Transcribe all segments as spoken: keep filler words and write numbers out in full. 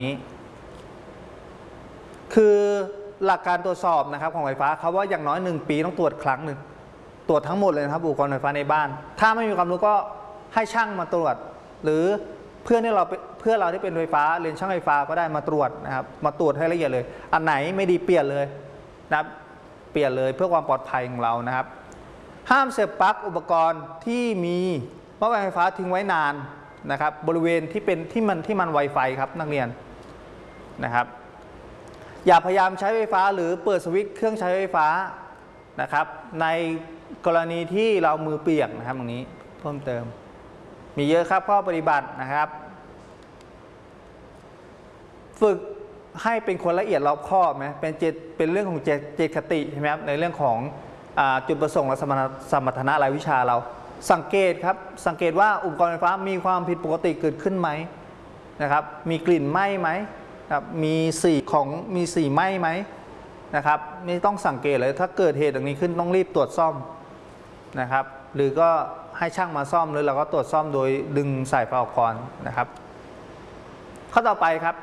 นี้คือหลักการตรวจสอบนะครับของไฟฟ้าเขาว่าอย่างน้อยหนึ่งปีต้องตรวจครั้งหนึ่งตรวจทั้งหมดเลยนะครับอุปกรณ์ไฟฟ้าในบ้านถ้าไม่มีความรู้ก็ให้ช่างมาตรวจหรือเพื่อนที่เราเพื่อเราที่เป็นไฟฟ้าเรียนช่างไฟฟ้าก็ได้มาตรวจนะครับมาตรวจให้ละเอียดเลยอันไหนไม่ดีเปลี่ยนเลยนะครับเปลี่ยนเลยเพื่อความปลอดภัยของเรานะครับห้ามเสียบปลั๊กอุปกรณ์ที่มีหม้อแปลงไฟฟ้าทิ้งไว้นานนะครับบริเวณที่เป็นที่มันที่มันไวไฟครับนักเรียนนะครับอย่าพยายามใช้ไฟฟ้าหรือเปิดสวิตช์เครื่องใช้ไฟฟ้านะครับในกรณีที่เรามือเปียกนะครับตรงนี้เพิ่มเติมมีเยอะครับข้อปฏิบัตินะครับฝึกให้เป็นคนละเอียดรอบคอบไหมเป็นเจตเป็นเรื่องของเจตเจตคติใช่ไหมครับในเรื่องของจุดประสงค์และสมรรถนะรายวิชาเราสังเกตครับสังเกตว่าอุปกรณ์ไฟฟ้ามีความผิดปกติเกิดขึ้นไหมนะครับมีกลิ่นไหม้ไหมครับมีสีของมีสีไหม้ไหมนะครับนี่ต้องสังเกตเลยถ้าเกิดเหตุอย่างนี้ขึ้นต้องรีบตรวจซ่อมนะครับหรือก็ให้ช่างมาซ่อมหรือเราก็ตรวจซ่อมโดยดึงสายไฟออกก่อนนะครับข้อต่อไปครับ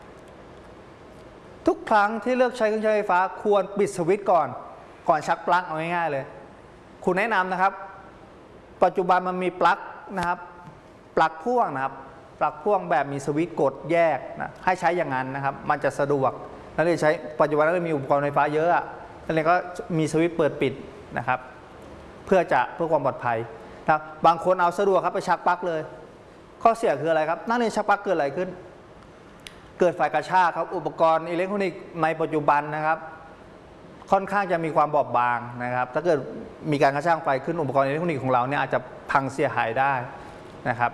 ทุกครั้งที่เลือกใช้เครื่องใช้ไฟฟ้าควรปิดสวิตช์ก่อนก่อนชักปลั๊กเอาง่ายๆเลยคุณแนะนำนะครับปัจจุบันมันมีปลั๊กนะครับปลั๊กพ่วงนะครับปลั๊กพ่วงแบบมีสวิตช์กดแยกนะให้ใช้อย่างนั้นนะครับมันจะสะดวกแล้วเลยใช้ปัจจุบันเรามีอุปกรณ์ไฟฟ้าเยอะอ่ะแล้วเลยก็มีสวิตช์เปิดปิดนะครับเพื่อจะเพื่อความปลอดภัยนะบางคนเอาสะดวกครับไปชักปลั๊กเลยข้อเสียคืออะไรครับนักเรียนชักปลั๊กเกิดอะไรขึ้นเกิดไฟกระชากครับอุปกรณ์อิเล็กทรอนิกส์ในปัจจุบันนะครับค่อนข้างจะมีความบอบบางนะครับถ้าเกิดมีการกระชากไฟขึ้นอุปกรณ์อิเล็กทรอนิกส์ของเราเนี่ยอาจจะพังเสียหายได้นะครับ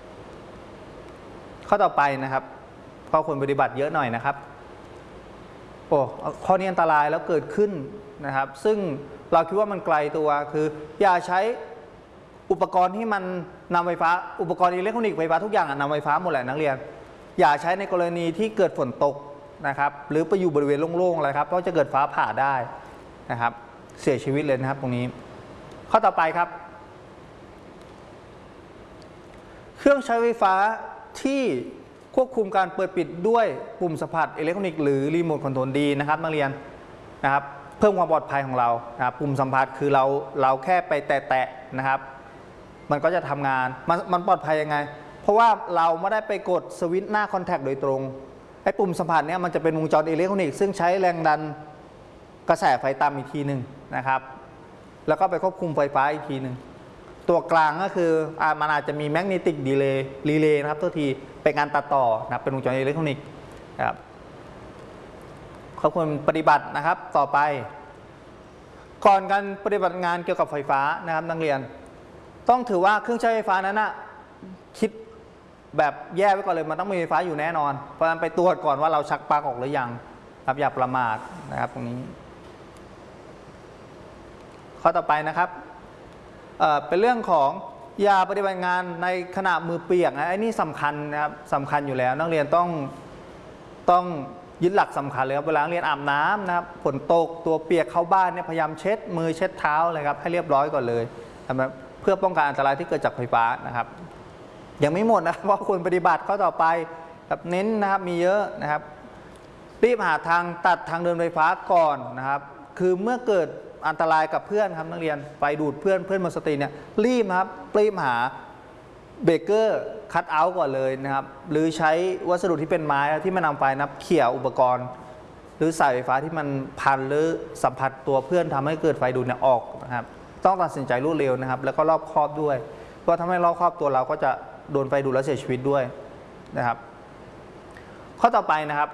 ข้อต่อไปนะครับข้อควรปฏิบัติเยอะหน่อยนะครับโอ้ข้อนี้อันตรายแล้วเกิดขึ้นนะครับซึ่งเราคิดว่ามันไกลตัวคืออย่าใช้อุปกรณ์ที่มันนำไฟฟ้าอุปกรณ์อิเล็กทรอนิกส์ไฟฟ้าทุกอย่างนำไฟฟ้าหมดแหละนักเรียนอย่าใช้ในกรณีที่เกิดฝนตกนะครับหรือไปอยู่บริเวณโล่งๆอะไรครับเพราะจะเกิดฟ้าผ่าได้นะครับเสียชีวิตเลยนะครับตรงนี้ข้อต่อไปครับเครื่องใช้ไฟฟ้าที่ควบคุมการเปิดปิดด้วยปุ่มสัมผัสอิเล็กทรอนิกส์หรือรีโมทคอนโทรลดีนะครับนักเรียนนะครับเพิ่มความปลอดภัยของเรานะครับปุ่มสัมผัสคือเราเราแค่ไปแตะๆนะครับมันก็จะทำงานมันมันปลอดภัยยังไงเพราะว่าเราไม่ได้ไปกดสวิตช์หน้าคอนแทคโดยตรงไอ้ปุ่มสัมผัสเนี่ยมันจะเป็นวงจรอิเล็กทรอนิกส์ซึ่งใช้แรงดันกระแสไฟต่ำอีกทีหนึ่งนะครับแล้วก็ไปควบคุมไฟฟ้าอีกทีหนึ่งตัวกลางก็คืออ่ามันอาจจะมีแมกเนติกดีเลย์รีเลย์นะครับตัวทีเป็นการตัดต่อนะเป็นวงจรอิเล็กทรอนิกส์นะครับเขาควรปฏิบัตินะครับต่อไปก่อนการปฏิบัติงานเกี่ยวกับไฟฟ้านะครับนักเรียนต้องถือว่าเครื่องใช้ไฟฟ้านั้นนะคิดแบบแยกไว้ก่อนเลยมันต้องมีไฟฟ้าอยู่แน่นอนเพราะฉะนั้นไปตรวจก่อนว่าเราชักปลั๊กออกหรือยังครับอย่าประมาทนะครับตรงนี้ข้อต่อไปนะครับเอ่อเป็นเรื่องของอย่าปฏิบัติงานในขณะมือเปียกนะไอ้นี่สำคัญนะครับสำคัญอยู่แล้วนักเรียนต้องต้องยึดหลักสำคัญเลยครับเวลาเรียนอาบน้ำนะครับฝนตกตัวเปียกเข้าบ้านเนี่ยพยายามเช็ดมือเช็ดเท้าเลยครับให้เรียบร้อยก่อนเลยนะครับเพื่อป้องกันอันตรายที่เกิดจากไฟฟ้านะครับยังไม่หมดนะครับเพราะควรปฏิบัติข้อต่อไปครับเน้นนะครับมีเยอะนะครับรีบหาทางตัดทางเดินไฟฟ้าก่อนนะครับคือเมื่อเกิดอันตรายกับเพื่อนครับนักเรียนไฟดูดเพื่อนเพื่อนหมดสติเนี่ยรีบนะครับรีบหาเบรกเกอร์คัตเอาท์ก่อนเลยนะครับหรือใช้วัสดุที่เป็นไม้ที่มันนำไฟนับเขี่ยอุปกรณ์หรือสายไฟฟ้าที่มันพันหรือสัมผัสตัวเพื่อนทำให้เกิดไฟดูดเนี่ยออกนะครับต้องตัดสินใจรวดเร็วนะครับแล้วก็รอบคอบด้วยเพราะทำให้รอบคอบตัวเราก็จะโดนไฟดูดแล้วเสียชีวิตด้วยนะครับข้อต่อไปนะครับ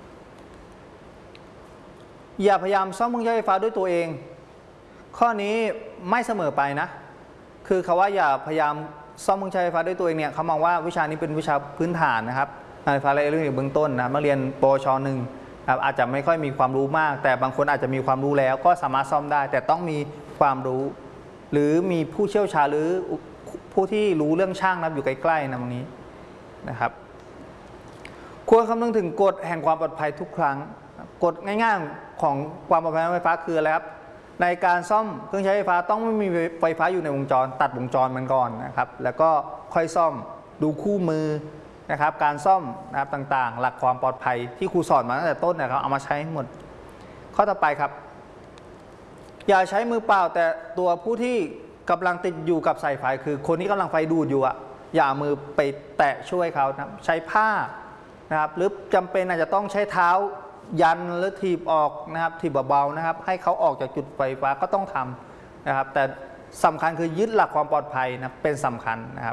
อย่าพยายามซ่อมเครื่องใช้ไฟฟ้าด้วยตัวเองข้อนี้ไม่เสมอไปนะคือเขาว่าอย่าพยายามซ่อมเครื่องใช้ไฟฟ้าด้วยตัวเองเนี่ยเขามองว่าวิชานี้เป็นวิชาพื้นฐานนะครับไฟฟ้าและอิเล็กทรอนิกส์เบื้องต้นนะมาเรียนปวชหนึ่งครับอาจจะไม่ค่อยมีความรู้มากแต่บางคนอาจจะมีความรู้แล้วก็สามารถซ่อมได้แต่ต้องมีความรู้หรือมีผู้เชี่ยวชาญหรือผู้ที่รู้เรื่องช่างนะอยู่ใกล้ๆนะตรงนี้นะครับควรคำนึงถึงกฎแห่งความปลอดภัยทุกครั้งกฎง่ายๆของความปลอดภัยไฟฟ้าคืออะไรครับในการซ่อมเครื่องใช้ไฟฟ้าต้องไม่มีไฟฟ้าอยู่ในวงจรตัดวงจรมันก่อนนะครับแล้วก็ค่อยซ่อมดูคู่มือนะครับการซ่อมนะครับต่างๆหลักความปลอดภัยที่ครูสอนมาตั้งแต่ต้นนะครับเอามาใช้หมดข้อต่อไปครับอย่าใช้มือเปล่าแต่ตัวผู้ที่กำลังติดอยู่กับสายไฟคือคนที่กำลังไฟดูดอยู่อะอย่ามือไปแตะช่วยเขานะใช้ผ้านะครับหรือจำเป็นอาจจะต้องใช้เท้ายันหรือถีบออกนะครับถีบเบาๆนะครับให้เขาออกจากจุดไฟฟ้าก็ต้องทำนะครับแต่สำคัญคือยึดหลักความปลอดภัยนะเป็นสำคัญนะครับ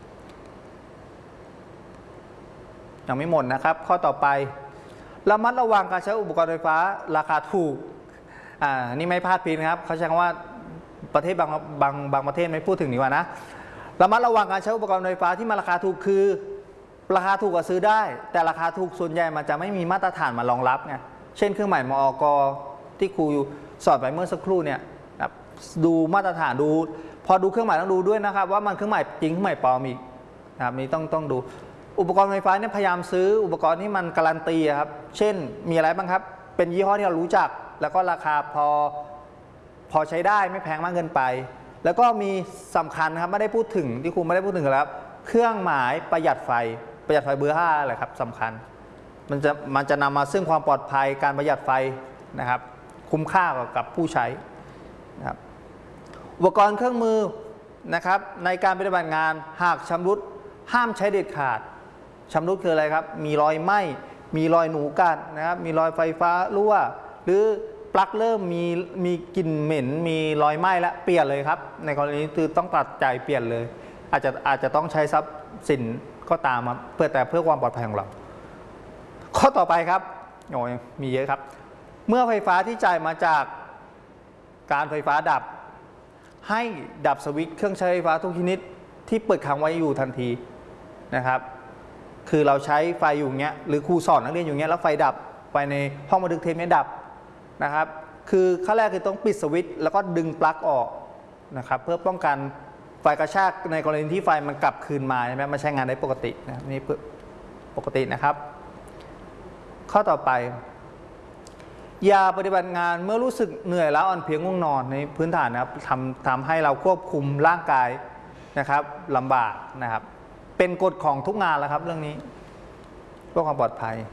ยังไม่หมดนะครับข้อต่อไประมัดระวังการใช้อุปกรณ์ไฟฟ้าราคาถูกอ่านี่ไม่พลาดพิงนะครับเขาใช้คำว่าประเทศบางบางบางประเทศไม่พูดถึงดีกว่านะระมัดระวังการใช้อุปกรณ์ไฟฟ้าที่มาราคาถูกคือราคาถูกก็ซื้อได้แต่ราคาถูกส่วนใหญ่มันจะไม่มีมาตรฐานมารองรับไงเช่นเครื่องหมายมอก.ที่ครูสอนไปเมื่อสักครู่เนี่ยดูมาตรฐานดูพอดูเครื่องหมายต้องดูด้วยนะครับว่ามันเครื่องหมายจริงเครื่องหมายปลอมอีกนะครับนี่ต้องต้องดูอุปกรณ์ไฟฟ้าเนี่ยพยายามซื้ออุปกรณ์ที่มันการันตีครับเช่นมีอะไรบ้างครับเป็นยี่ห้อที่เรารู้จักแล้วก็ราคาพอพอใช้ได้ไม่แพงมากเกินไปแล้วก็มีสำคัญครับไม่ได้พูดถึงที่ครูไม่ได้พูดถึงแล้วเครื่องหมายประหยัดไฟประหยัดไฟเบอร์ห้าแหละครับสำคัญมันจะมันจะนำมาซึ่งความปลอดภัยการประหยัดไฟนะครับคุ้มค่ากับผู้ใช้นะครับอุปกรณ์เครื่องมือนะครับในการปฏิบัติงานหากชำรุดห้ามใช้เด็ดขาดชำรุดคืออะไรครับมีรอยไหม้มีรอยหนูกัดนะครับมีรอยไฟฟ้ารั่วหรือปลั๊กเริ่มมีมีกลิ่นเหม็นมีรอยไหม้แล้วเปลี่ยนเลยครับในกรณีนี้คือต้องตัดใจเปลี่ยนเลยอาจจะอาจจะต้องใช้ทรัพย์สินก็ตามครับเพื่อแต่เพื่อความปลอดภัยของเราข้อต่อไปครับโอ้ยมีเยอะครับเมื่อไฟฟ้าที่จ่ายมาจากการไฟฟ้าดับให้ดับสวิตช์เครื่องใช้ไฟฟ้าทุกชนิดที่เปิดค้างไว้อยู่ทันทีนะครับคือเราใช้ไฟอยู่เงี้ยหรือครูสอนนักเรียนอยู่เงี้ยแล้วไฟดับไฟในห้องบันทึกเทปไม่ดับนะครับคือขั้นแรกคือต้องปิดสวิตช์แล้วก็ดึงปลั๊กออกนะครับเพื่อป้องกันไฟกระชากในกรณีที่ไฟมันกลับคืนมาใช่ไหมมันใช้งานได้ปกตินะนี่ปกตินะครับข้อต่อไปอย่าปฏิบัติงานเมื่อรู้สึกเหนื่อยล้าอ่อนเพลียง่วงนอนในพื้นฐานนะครับทำทำให้เราควบคุมร่างกายนะครับลำบากนะครับเป็นกฎของทุกงานแล้วครับเรื่องนี้เพื่อความปลอดภัย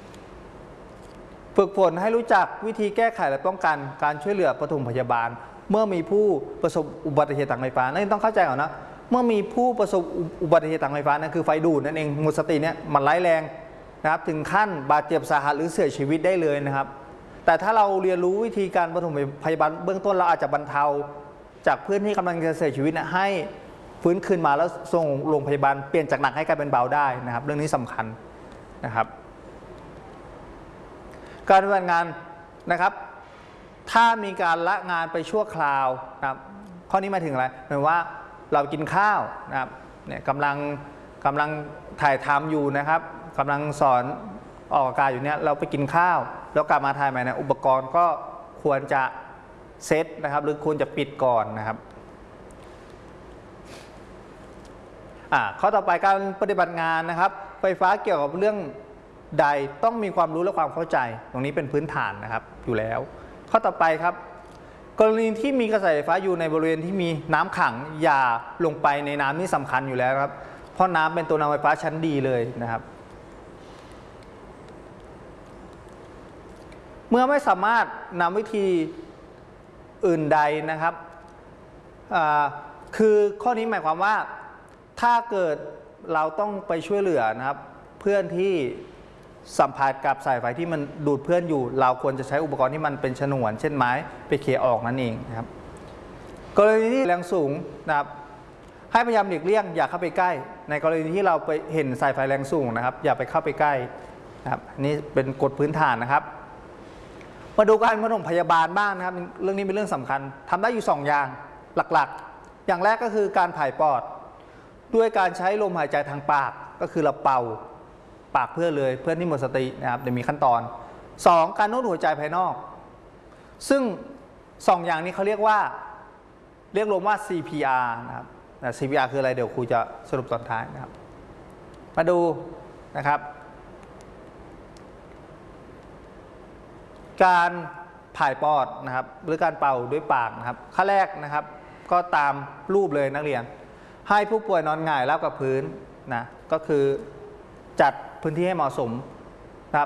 ฝึกฝนให้รู้จักวิธีแก้ไขและป้องกันการช่วยเหลือปฐมพยาบาลเมื่อมีผู้ประสบอุบัติเหตุทางไฟฟ้านั่นต้องเข้าใจก่อนนะเมื่อมีผู้ประสบอุบัติเหตุทางไฟฟ้านั่นคือไฟดูดนั่นเองหมดสติเนี่ยมันร้ายแรงนะครับถึงขั้นบาดเจ็บสาหัสหรือเสียชีวิตได้เลยนะครับแต่ถ้าเราเรียนรู้วิธีการปฐมพยาบาลเบื้องต้นเราอาจจะบรรเทาจากเพื่อนที่กำลังจะเสียชีวิตนะให้ฟื้นคืนมาแล้วส่งโรงพยาบาลเปลี่ยนจากหนักให้กลายเป็นเบาได้นะครับเรื่องนี้สำคัญนะครับการปฏิบัติงานนะครับถ้ามีการละงานไปชั่วคราวนะครับข้อนี้หมายถึงอะไรหมายว่าเรากินข้าวนะครับเนี่ยกำลังกำลังถ่ายทำอยู่นะครับกำลังสอนออกอากาศอยู่เนี่ยเราไปกินข้าวแล้วกลับมาถ่ายใหม่นะอุปกรณ์ก็ควรจะเซตนะครับหรือควรจะปิดก่อนนะครับอ่าข้อต่อไปการปฏิบัติงานนะครับไฟฟ้าเกี่ยวกับเรื่องใดต้องมีความรู้และความเข้าใจตรงนี้เป็นพื้นฐานนะครับอยู่แล้วข้อต่อไปครับกรณีที่มีกระแสไฟฟ้าอยู่ในบริเวณที่มีน้ำขังอย่าลงไปในน้ำนี่สำคัญอยู่แล้วครับเพราะน้ำเป็นตัวนำไฟฟ้าชั้นดีเลยนะครับเมื่อไม่สามารถนำวิธีอื่นใดนะครับคือข้อนี้หมายความว่าถ้าเกิดเราต้องไปช่วยเหลือนะครับเพื่อนที่สัมผัสกับสายไฟที่มันดูดเพื่อนอยู่เราควรจะใช้อุปกรณ์ที่มันเป็นฉนวนเช่นไม้ไปเคลียร์ออกนั่นเองนะครับกรณีที่แรงสูงนะครับให้พยายามหลีกเลี่ยงอย่าเข้าไปใกล้ในกรณีที่เราไปเห็นสายไฟแรงสูงนะครับอย่าไปเข้าไปใกล้นะครับนี่เป็นกฎพื้นฐานนะครับมาดูการปฐมพยาบาลบ้างนะครับเรื่องนี้เป็นเรื่องสำคัญทำได้อยู่สองอย่างหลักๆอย่างแรกก็คือการผายปอดด้วยการใช้ลมหายใจทางปากก็คือเราเป่าปากเพื่อนเลยเพื่อนที่หมดสตินะครับเดี๋ยวมีขั้นตอนสองการนวดหัวใจภายนอกซึ่งสองอย่างนี้เขาเรียกว่าเรียกรวมว่า ซี พี อาร์ นะครับ ซี พี อาร์ คืออะไรเดี๋ยวครูจะสรุปตอนท้ายนะครับมาดูนะครับการผายปอดนะครับหรือการเป่าด้วยปากนะครับขั้นแรกนะครับก็ตามรูปเลยนักเรียนให้ผู้ป่วยนอนหงายราบกับพื้นนะก็คือจัดพื้นที่ให้เหมาะสม